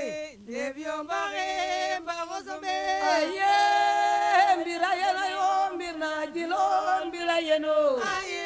Devio mbare mbagosome. Aye mbira yeno yo mbirna jilo mbira yeno. Aye